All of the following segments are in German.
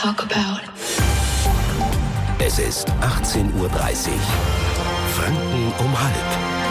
talk about. Es ist 18:30 Uhr. Franken um halb.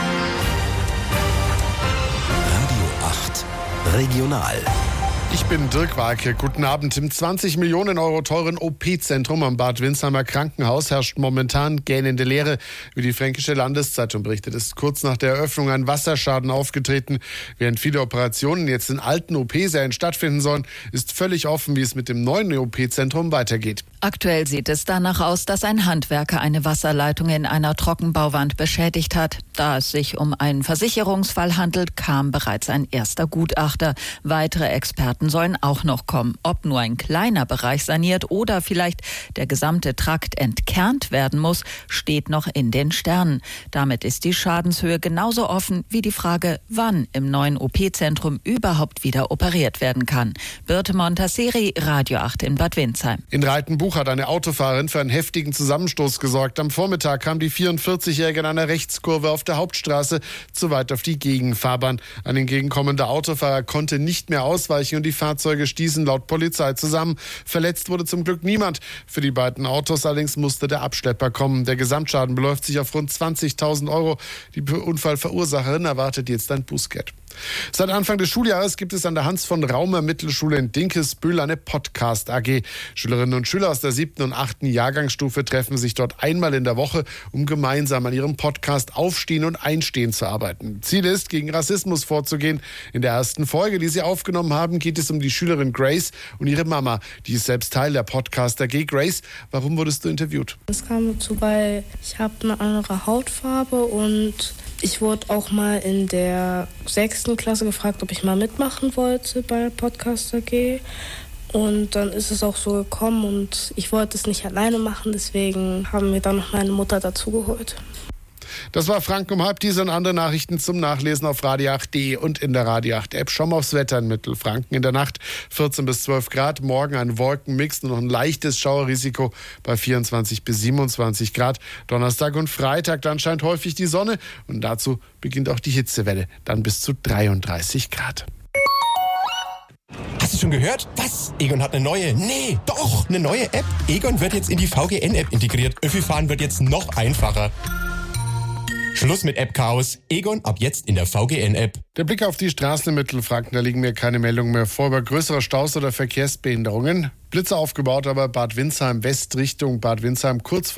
Radio 8 Regional. Ich bin Dirk Walke. Guten Abend. Im 20 Millionen Euro teuren OP-Zentrum am Bad Windsheimer Krankenhaus herrscht momentan gähnende Leere. Wie die Fränkische Landeszeitung berichtet, ist kurz nach der Eröffnung ein Wasserschaden aufgetreten. Während viele Operationen jetzt in alten OP-Sälen stattfinden sollen, ist völlig offen, wie es mit dem neuen OP-Zentrum weitergeht. Aktuell sieht es danach aus, dass ein Handwerker eine Wasserleitung in einer Trockenbauwand beschädigt hat. Da es sich um einen Versicherungsfall handelt, kam bereits ein erster Gutachter. Weitere Experten sollen auch noch kommen. Ob nur ein kleiner Bereich saniert oder vielleicht der gesamte Trakt entkernt werden muss, steht noch in den Sternen. Damit ist die Schadenshöhe genauso offen wie die Frage, wann im neuen OP-Zentrum überhaupt wieder operiert werden kann. Birte Montasseri, Radio 8 in Bad Windsheim. In Reitenbuch hat eine Autofahrerin für einen heftigen Zusammenstoß gesorgt. Am Vormittag kam die 44-Jährige in einer Rechtskurve auf der Hauptstraße zu weit auf die Gegenfahrbahn. Ein entgegenkommender Autofahrer konnte nicht mehr ausweichen und die Fahrzeuge stießen laut Polizei zusammen. Verletzt wurde zum Glück niemand. Für die beiden Autos allerdings musste der Abschlepper kommen. Der Gesamtschaden beläuft sich auf rund 20.000 Euro. Die Unfallverursacherin erwartet jetzt ein Bußgeld. Seit Anfang des Schuljahres gibt es an der Hans-von-Raumer-Mittelschule in Dinkelsbühl eine Podcast-AG. Schülerinnen und Schüler aus der 7. und 8. Jahrgangsstufe treffen sich dort einmal in der Woche, um gemeinsam an ihrem Podcast Aufstehen und Einstehen zu arbeiten. Ziel ist, gegen Rassismus vorzugehen. In der ersten Folge, die sie aufgenommen haben, geht es um die Schülerin Grace und ihre Mama. Die ist selbst Teil der Podcast-AG. Grace, warum wurdest du interviewt? Es kam dazu, weil ich habe eine andere Hautfarbe und ich wurde auch mal in der 6. Klasse gefragt, ob ich mal mitmachen wollte bei der Podcast AG. Und dann ist es auch so gekommen und ich wollte es nicht alleine machen, deswegen haben wir dann noch meine Mutter dazugeholt. Das war Franken um halb. Diese und andere Nachrichten zum Nachlesen auf radio8.de und in der Radio 8 App. Schau mal aufs Wetter in Mittelfranken. In der Nacht 14 bis 12 Grad. Morgen ein Wolkenmix, nur noch ein leichtes Schauerrisiko bei 24 bis 27 Grad. Donnerstag und Freitag dann scheint häufig die Sonne und dazu beginnt auch die Hitzewelle. Dann bis zu 33 Grad. Hast du schon gehört? Was? Egon hat eine neue? Nee, doch, eine neue App. Egon wird jetzt in die VGN-App integriert. Öffi-Fahren wird jetzt noch einfacher. Schluss mit App-Chaos. Egon ab jetzt in der VGN-App. Der Blick auf die Straßen in Mittelfranken, da liegen mir keine Meldungen mehr vor über größere Staus oder Verkehrsbehinderungen. Blitze aufgebaut, aber Bad Windsheim West Richtung Bad Windsheim kurz vor